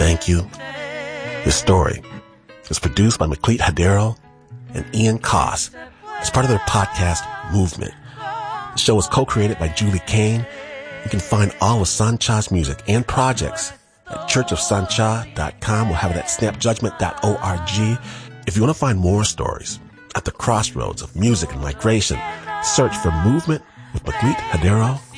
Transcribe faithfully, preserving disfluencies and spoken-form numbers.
thank you. This story is produced by McLeet Hadero and Ian Koss as part of their podcast Movement. The show is co-created by Julie Kane. You can find all of Sancha's music and projects at church of sancha dot com. We'll have it at snap judgment dot org. If you want to find more stories at the crossroads of music and migration, search for Movement with McLeet Hadero